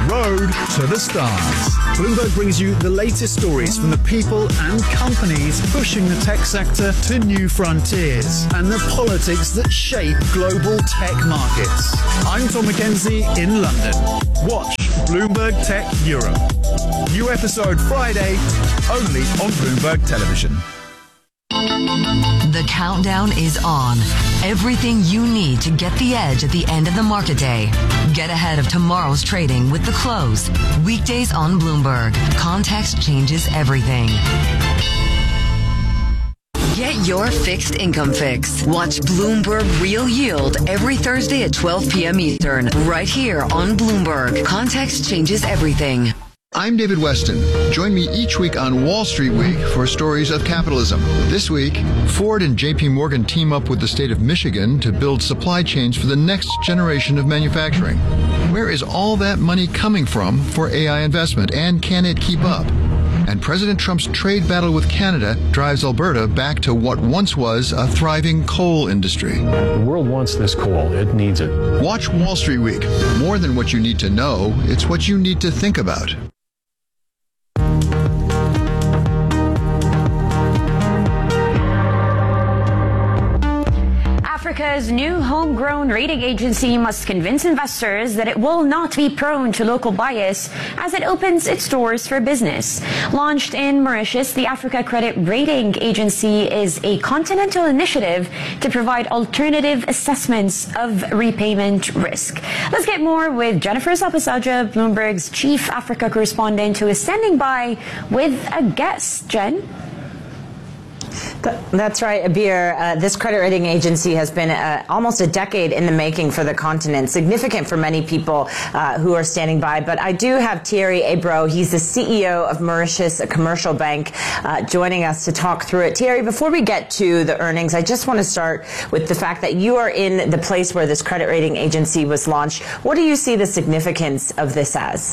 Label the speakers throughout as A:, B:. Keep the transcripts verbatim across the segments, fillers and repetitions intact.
A: road to the stars. Bloomberg brings you the latest stories from the people and companies pushing the tech sector to new frontiers and the politics that shape global tech markets. I'm Tom McKenzie in London. Watch Bloomberg Tech Europe. New episode Friday, only on Bloomberg Television.
B: The countdown is on. Everything you need to get the edge at the end of the market day. Get ahead of tomorrow's trading with The Close. Weekdays on Bloomberg. Context changes everything. Get your fixed income fix. Watch Bloomberg Real Yield every Thursday at twelve p.m. Eastern, right here on Bloomberg. Context changes everything.
C: I'm David Weston. Join me each week on Wall Street Week for stories of capitalism. This week, Ford and J P Morgan team up with the state of Michigan to build supply chains for the next generation of manufacturing. Where is all that money coming from for A I investment, and can it keep up? And President Trump's trade battle with Canada drives Alberta back to what once was a thriving coal industry.
D: The world wants this coal. It needs it.
C: Watch Wall Street Week. More than what you need to know, it's what you need to think about.
E: Africa's new homegrown rating agency must convince investors that it will not be prone to local bias as it opens its doors for business. Launched in Mauritius, the Africa Credit Rating Agency is a continental initiative to provide alternative assessments of repayment risk. Let's get more with Jennifer Sapasaja, Bloomberg's chief Africa correspondent, who is standing by with a guest. Jen?
F: That's right, Abir. Uh, this credit rating agency has been uh, almost a decade in the making for the continent, significant for many people uh, who are standing by. But I do have Thierry Ebro. He's the C E O of Mauritius, a commercial bank, uh, joining us to talk through it. Thierry, before we get to the earnings, I just want to start with the fact that you are in the place where this credit rating agency was launched. What do you see the significance of this as?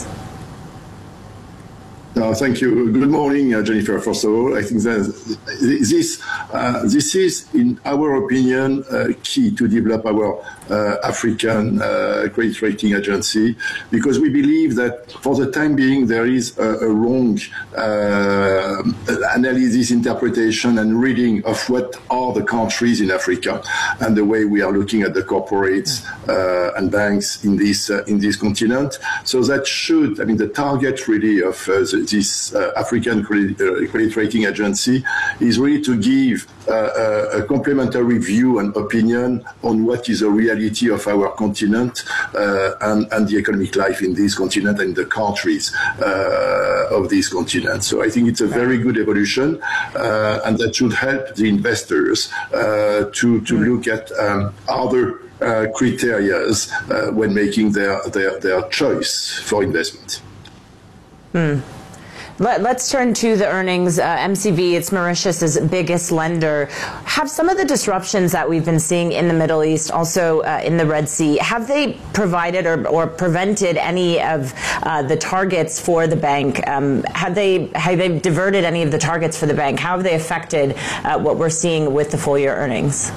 G: Uh, thank you. Good morning, uh, Jennifer. First of all, I think that this uh, this is, in our opinion, uh, key to develop our uh, African uh, credit rating agency, because we believe that for the time being there is a, a wrong uh, analysis, interpretation, and reading of what are the countries in Africa and the way we are looking at the corporates uh, and banks in this uh, in this continent. So that should, I mean, the target really of uh, the this uh, African credit, uh, credit rating agency is really to give uh, a, a complementary view and opinion on what is the reality of our continent uh, and, and the economic life in this continent and the countries uh, of this continent. So I think it's a very good evolution, uh, and that should help the investors uh, to, to look at um, other uh, criteria uh, when making their, their, their choice for investment.
F: Hmm. Let, let's turn to the earnings. Uh, M C V, it's Mauritius's biggest lender. Have some of the disruptions that we've been seeing in the Middle East, also uh, in the Red Sea, have they provided or, or prevented any of uh, the targets for the bank? Um, have they have they diverted any of the targets for the bank? How have they affected uh, what we're seeing with the full year earnings?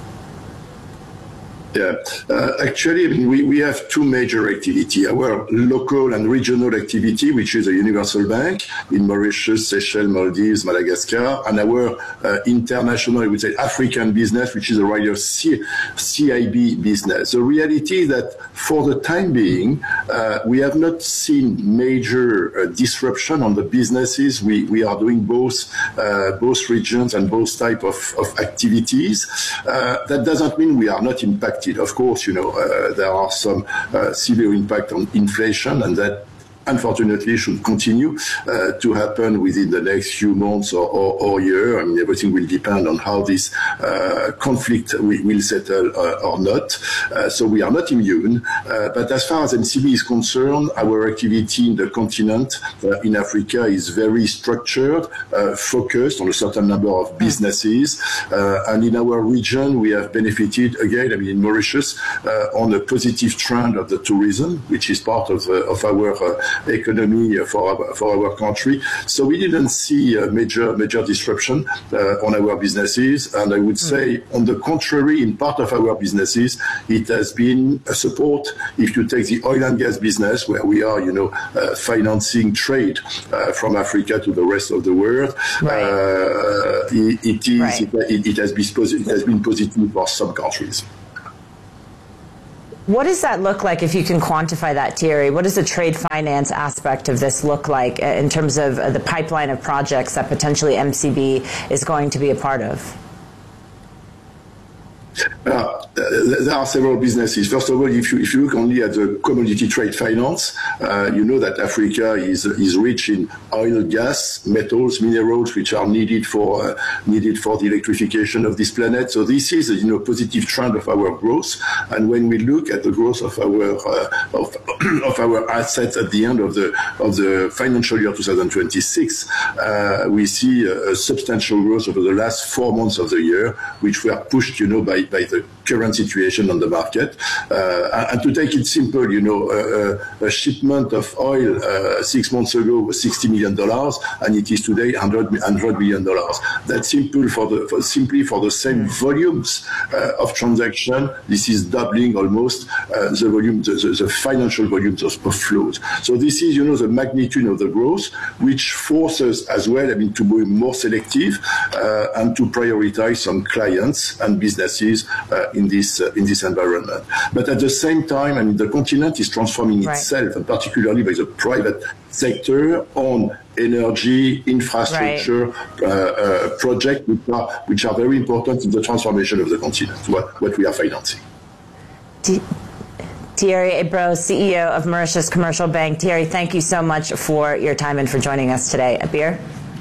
G: Yeah, uh, actually, I mean, we, we have two major activity. Our local and regional activity, which is a universal bank in Mauritius, Seychelles, Maldives, Madagascar, and our uh, international, I would say, African business, which is a rather C- CIB business. The reality is that for the time being, uh, we have not seen major uh, disruption on the businesses. We we are doing both uh, both regions and both type of, of activities. Uh, that doesn't mean we are not impacted. Of course, you know, uh, there are some uh, severe impact on inflation, and that unfortunately should continue uh, to happen within the next few months or, or, or year. I mean, everything will depend on how this uh, conflict will, will settle uh, or not. Uh, so we are not immune. Uh, but as far as M C B is concerned, our activity in the continent, uh, in Africa, is very structured, uh, focused on a certain number of businesses. Uh, and in our region, we have benefited, again, I mean, in Mauritius, uh, on a positive trend of the tourism, which is part of, uh, of our uh, economy for our, for our country. So we didn't see a major major disruption uh, on our businesses. And I would say, on the contrary, in part of our businesses, it has been a support. If you take the oil and gas business, where we are, you know, uh, financing trade uh, from Africa to the rest of the world,
F: right.
G: uh, it, it is
F: right.
G: it, it has been positive, it has been positive for some countries.
F: What does that look like, if you can quantify that, Thierry? What does the trade finance aspect of this look like in terms of the pipeline of projects that potentially M C B is going to be a part of?
G: Uh, there are several businesses. First of all, if you if you look only at the commodity trade finance, uh, you know that Africa is is rich in oil, gas, metals, minerals, which are needed for uh, needed for the electrification of this planet. So this is a you know positive trend of our growth. And when we look at the growth of our uh, of, of our assets at the end of the of the financial year twenty twenty-six, uh, we see a, a substantial growth over the last four months of the year, which were pushed, you know, by by the current situation on the market. Uh, and to take it simple, you know, uh, a shipment of oil uh, six months ago was sixty million dollars, and it is today one hundred million dollars. That's simple for the for, simply for the same volumes uh, of transaction. This is doubling almost uh, the volume, the, the, the financial volumes of, of flows. So this is, you know, the magnitude of the growth, which forces as well, I mean, to be more selective uh, and to prioritize some clients and businesses uh, in this uh, in this environment. But at the same time, I mean, the continent is transforming
F: right.
G: itself, and particularly by the private sector on energy, infrastructure
F: right.
G: uh, uh, projects, which are, which are very important in the transformation of the continent, what, what we are financing.
F: D- Thierry Ebro, C E O of Mauritius Commercial Bank. Thierry, thank you so much for your time and for joining us today. Abir?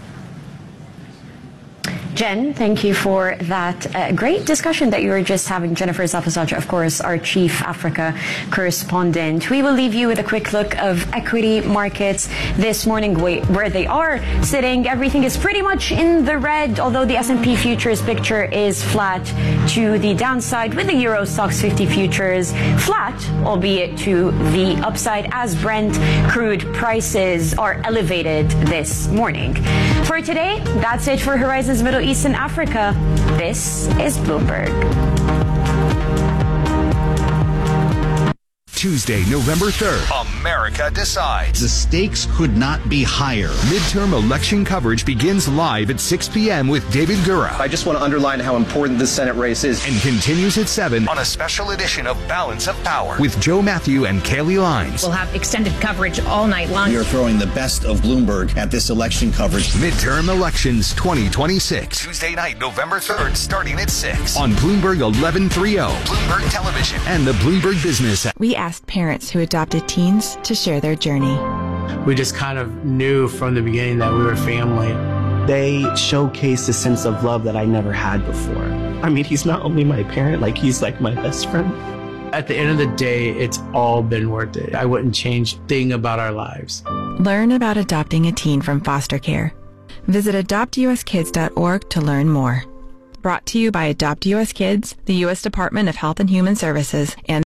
E: Jen, thank you for that uh, great discussion that you were just having. Jennifer Zapasaja, of course, our Chief Africa correspondent. We will leave you with a quick look of equity markets this morning, where they are sitting. Everything is pretty much in the red, although the S and P futures picture is flat to the downside, with the Euro Stoxx fifty futures flat, albeit to the upside, as Brent crude prices are elevated this morning. For today, that's it for Horizons Middle East and Africa. This is Bloomberg.
H: Tuesday, November third, America decides.
I: The stakes could not be higher.
H: Midterm election coverage begins live at six p.m. with David Gura.
J: I just want to underline how important this Senate race is.
H: And continues at seven on a special edition of Balance of Power with Joe Matthew and Kaylee Lines.
K: We'll have extended coverage all night long.
I: We are throwing the best of Bloomberg at this election coverage.
H: Midterm elections twenty twenty-six. Tuesday night, November third, starting at six on Bloomberg eleven thirty, Bloomberg Television, and the Bloomberg Business app.
L: We asked parents who adopted teens to share their journey.
M: We just kind of knew from the beginning that we were family.
N: They showcased a sense of love that I never had before. I mean, he's not only my parent, like he's like my best friend.
M: At the end of the day, it's all been worth it. I wouldn't change a thing about our lives.
L: Learn about adopting a teen from foster care. Visit adopt u s kids dot org to learn more. Brought to you by Adopt U S Kids, the U S Department of Health and Human Services, and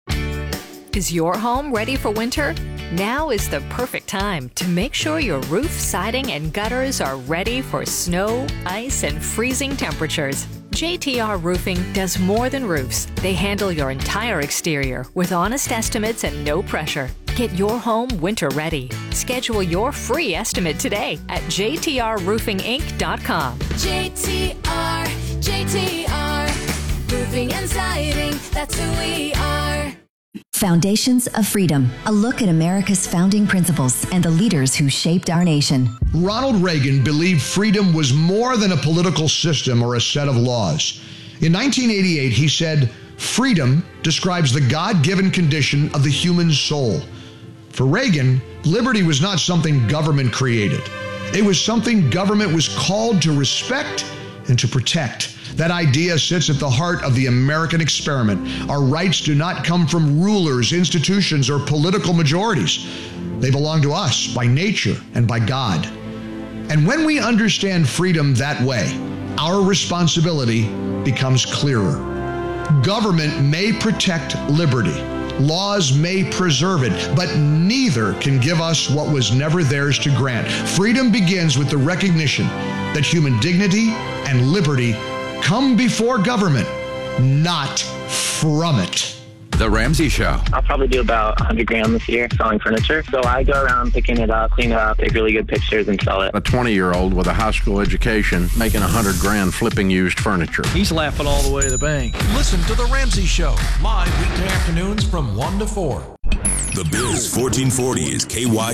O: Is your home ready for winter? Now is the perfect time to make sure your roof, siding, and gutters are ready for snow, ice, and freezing temperatures. J T R Roofing does more than roofs. They handle your entire exterior with honest estimates and no pressure. Get your home winter ready. Schedule your free estimate today at j t r roofing inc dot com.
P: J T R, J T R, roofing and siding, that's who we are.
Q: Foundations of Freedom, a look at America's founding principles and the leaders who shaped our nation.
R: Ronald Reagan believed freedom was more than a political system or a set of laws. In nineteen eighty-eight, he said, "Freedom describes the God-given condition of the human soul." For Reagan, liberty was not something government created. It was something government was called to respect and to protect. That idea sits at the heart of the American experiment. Our rights do not come from rulers, institutions, or political majorities. They belong to us by nature and by God. And when we understand freedom that way, our responsibility becomes clearer. Government may protect liberty, Laws may preserve it, but neither can give us what was never theirs to grant. Freedom begins with the recognition that human dignity and liberty come before government, not from it.
S: The Ramsey Show.
T: I'll probably do about one hundred grand this year selling furniture. So I go around picking it up, clean it up, take really good pictures, and sell it.
U: A twenty-year-old with a high school education making one hundred grand flipping used furniture.
V: He's laughing all the way to the bank.
W: Listen to The Ramsey Show, live weekday afternoons from one to four.
X: The Biz fourteen forty is K Y